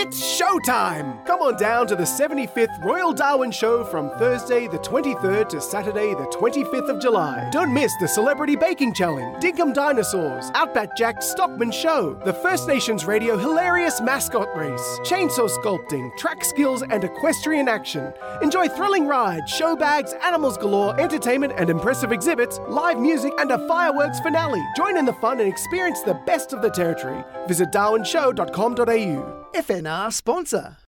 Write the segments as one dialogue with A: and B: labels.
A: It's showtime! Come on down to the 75th Royal Darwin Show from Thursday the 23rd to Saturday the 25th of July. Don't miss the Celebrity Baking Challenge, Dinkum Dinosaurs, Outback Jack's Stockman Show, the First Nations Radio Hilarious Mascot Race, Chainsaw Sculpting, Track Skills and Equestrian Action. Enjoy thrilling rides, show bags, animals galore, entertainment and impressive exhibits, live music and a fireworks finale. Join in the fun and experience the best of the territory. Visit darwinshow.com.au. FNR sponsor.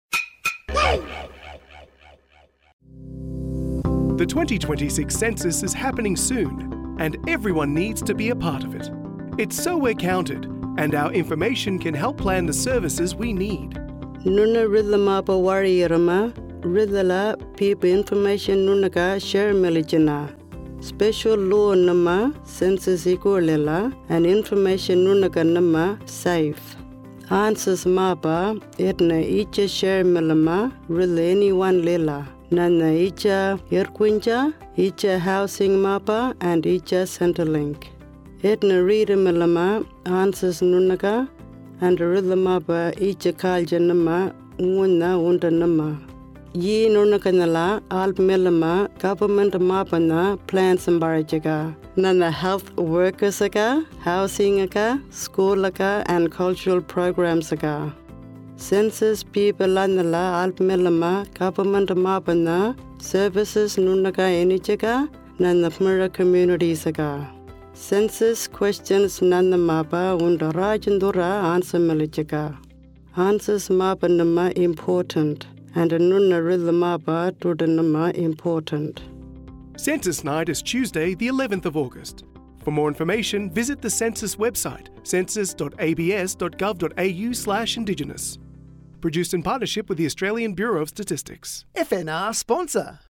A: The 2026 census is happening soon, and everyone needs to be a part of it. It's so we're counted, and our information can help plan the services we need.
B: Nuna rhythma pa warriorama, rhythla people information nunaka share milijana. Special law nama census equalela and information nunaka nama safe. Answers mapa etna icha share milama rhythla anyone lela. Nana icha yerquinja, icha housing mapa and icha Centrelink. Etna reader milama answers nunaka and rhythm mapa icha kaljanama unna undanama. Ye nunakanala alp milama government mapana plans ambarajaga. Nana health workers aga, housing aga, school aga and cultural programs aga. Census people lanala alp milama government mapana services nunaga enijaga nana mura communities aga. Census questions nana mapa unda rajandura answer milijaga. Answers mapa nama important. And a nunna rhythm mapa to the nama important.
A: Census night is Tuesday, the 11th of August. For more information, visit the Census website, census.abs.gov.au/Indigenous. Produced in partnership with the Australian Bureau of Statistics. FNR sponsor.